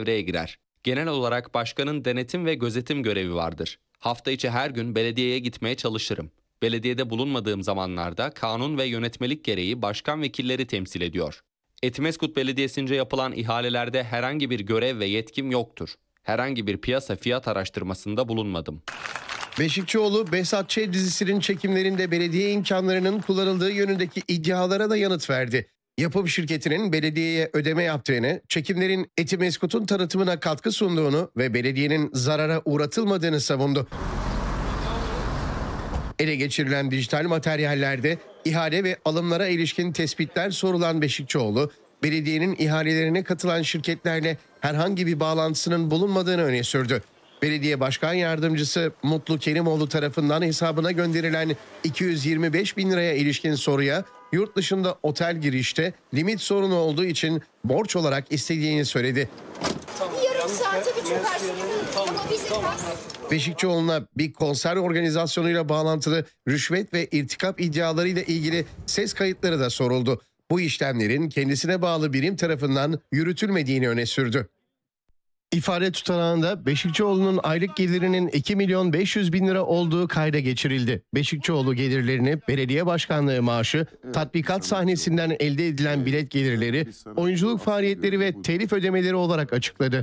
devreye girer. Genel olarak başkanın denetim ve gözetim görevi vardır. Hafta içi her gün belediyeye gitmeye çalışırım. Belediyede bulunmadığım zamanlarda kanun ve yönetmelik gereği başkan vekilleri temsil ediyor. Etimeskut Belediyesi'nce yapılan ihalelerde herhangi bir görev ve yetkim yoktur. Herhangi bir piyasa fiyat araştırmasında bulunmadım. Beşikçioğlu, Behzat Ç. dizisinin çekimlerinde belediye imkanlarının kullanıldığı yönündeki iddialara da yanıt verdi. Yapım şirketinin belediyeye ödeme yaptığını, çekimlerin Etimeskut'un tanıtımına katkı sunduğunu ve belediyenin zarara uğratılmadığını savundu. Ele geçirilen dijital materyallerde ihale ve alımlara ilişkin tespitler sorulan Beşikçioğlu, belediyenin ihalelerine katılan şirketlerle herhangi bir bağlantısının bulunmadığını öne sürdü. Belediye Başkan Yardımcısı Mutlu Kerimoğlu tarafından hesabına gönderilen 225 bin liraya ilişkin soruya yurt dışında otel girişte limit sorunu olduğu için borç olarak istediğini söyledi. Yarım saate bir çökersin. Beşikçioğlu'na bir konser organizasyonuyla bağlantılı rüşvet ve irtikap iddialarıyla ilgili ses kayıtları da soruldu. Bu işlemlerin kendisine bağlı birim tarafından yürütülmediğini öne sürdü. İfade tutanağında Beşikçioğlu'nun aylık gelirinin 2 milyon 500 bin lira olduğu kayda geçirildi. Beşikçioğlu gelirlerini belediye başkanlığı maaşı, tatbikat sahnesinden elde edilen bilet gelirleri, oyunculuk faaliyetleri ve telif ödemeleri olarak açıkladı.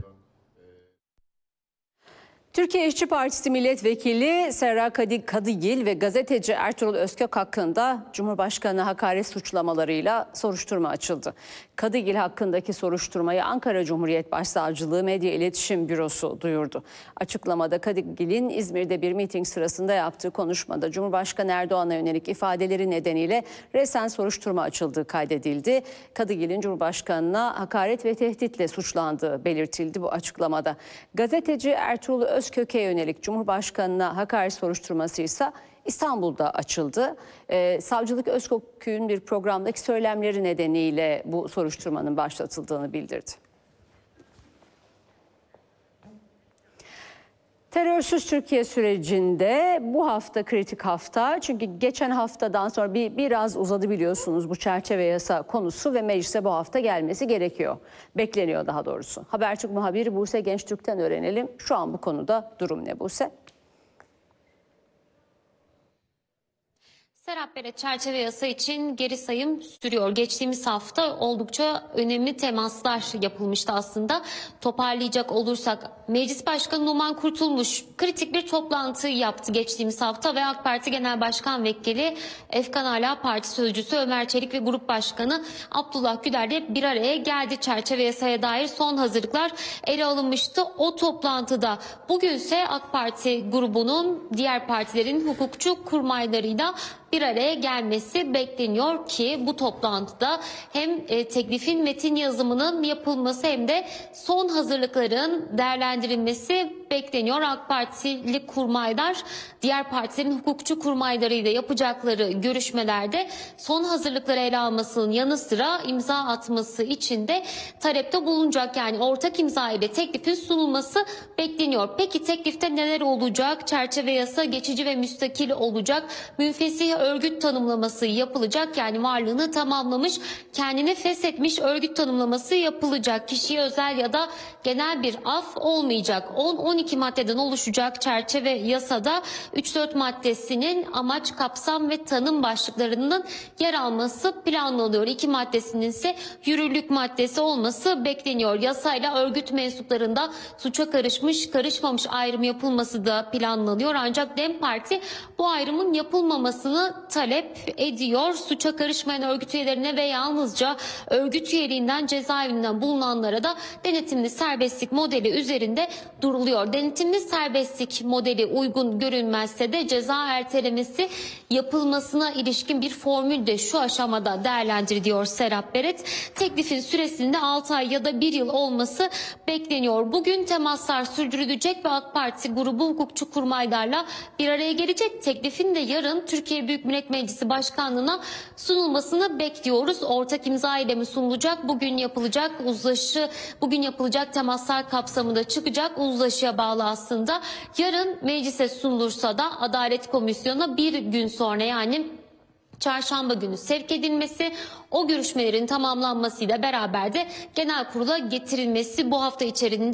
Türkiye İşçi Partisi Milletvekili Serra Kadıgil ve gazeteci Ertuğrul Özkök hakkında Cumhurbaşkanı hakaret suçlamalarıyla soruşturma açıldı. Kadıgil hakkındaki soruşturmayı Ankara Cumhuriyet Başsavcılığı Medya İletişim Bürosu duyurdu. Açıklamada Kadıgil'in İzmir'de bir miting sırasında yaptığı konuşmada Cumhurbaşkanı Erdoğan'a yönelik ifadeleri nedeniyle resen soruşturma açıldığı kaydedildi. Kadıgil'in Cumhurbaşkanı'na hakaret ve tehditle suçlandığı belirtildi bu açıklamada. Gazeteci Ertuğrul Özkök'e yönelik Cumhurbaşkanı'na hakaret soruşturması ise İstanbul'da açıldı. Savcılık Özkök'ün bir programdaki söylemleri nedeniyle bu soruşturmanın başlatıldığını bildirdi. Terörsüz Türkiye sürecinde bu hafta kritik hafta. Çünkü geçen haftadan sonra biraz uzadı biliyorsunuz bu çerçeve yasa konusu ve meclise bu hafta gelmesi gerekiyor. Bekleniyor daha doğrusu. Habertürk muhabiri Buse Gençtürk'ten öğrenelim. Şu an bu konuda durum ne Buse? Serap Beret, çerçeve yasa için geri sayım sürüyor. Geçtiğimiz hafta oldukça önemli temaslar yapılmıştı aslında. Toparlayacak olursak Meclis Başkanı Numan Kurtulmuş kritik bir toplantı yaptı geçtiğimiz hafta ve AK Parti Genel Başkan Vekili Efkan Ala Parti Sözcüsü Ömer Çelik ve Grup Başkanı Abdullah Güler de bir araya geldi. Çerçeve yasaya dair son hazırlıklar ele alınmıştı o toplantıda. Bugünse AK Parti grubunun diğer partilerin hukukçu kurmaylarıyla bir araya gelmesi bekleniyor ki bu toplantıda hem teklifin metin yazımının yapılması hem de son hazırlıkların değerlendirilmesi bekleniyor. AK Partili kurmaylar diğer partilerin hukukçu kurmaylarıyla yapacakları görüşmelerde son hazırlıkları ele almasının yanı sıra imza atması için de talepte bulunacak. Yani ortak imza ile teklifin sunulması bekleniyor. Peki teklifte neler olacak? Çerçeve yasa geçici ve müstakil olacak. Münfesih örgüt tanımlaması yapılacak. Yani varlığını tamamlamış, kendini feshetmiş örgüt tanımlaması yapılacak. Kişiye özel ya da genel bir af olmayacak. 10-12 maddeden oluşacak çerçeve yasada 3-4 maddesinin amaç, kapsam ve tanım başlıklarının yer alması planlanıyor. 2 maddesinin ise yürürlük maddesi olması bekleniyor. Yasayla örgüt mensuplarında suça karışmış, karışmamış ayrım yapılması da planlanıyor. Ancak DEM Parti bu ayrımın yapılmamasını talep ediyor. Suça karışmayan örgüt üyelerine ve yalnızca örgüt üyeliğinden cezaevinden bulunanlara da denetimli serbestlik modeli üzerinde duruluyor. Denetimli serbestlik modeli uygun görülmezse de ceza ertelemesi yapılmasına ilişkin bir formül de şu aşamada değerlendiriliyor Serap Beret. Teklifin süresinde 6 ay ya da 1 yıl olması bekleniyor. Bugün temaslar sürdürülecek ve AK Parti grubu hukukçu kurmaylarla bir araya gelecek. Teklifin de yarın Türkiye Büyük Millet Meclisi Başkanlığı'na sunulmasını bekliyoruz. Ortak imza ile mi sunulacak? Bugün yapılacak temaslar kapsamında çıkacak. Uzlaşıya bağlı aslında. Yarın meclise sunulursa da Adalet Komisyonu'na bir gün sonra yani çarşamba günü sevk edilmesi, o görüşmelerin tamamlanmasıyla beraber de genel kurula getirilmesi bu hafta içerisinde